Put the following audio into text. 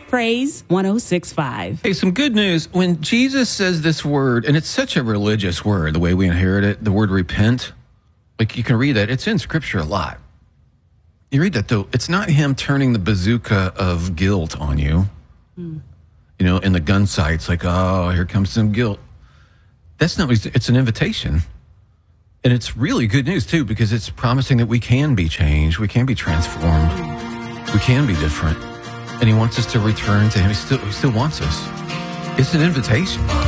Praise 106.5. Hey, some good news. When Jesus says this word, and it's such a religious word, the way we inherit it, the word repent, like you can read that. It's in Scripture a lot. You read that, though. It's not him turning the bazooka of guilt on you, you know, in the gun sights, like, oh, here comes some guilt. That's not what it's an invitation. And it's really good news, too, because it's promising that we can be changed, we can be transformed, we can be different. And he wants us to return to him. He still wants us. It's an invitation.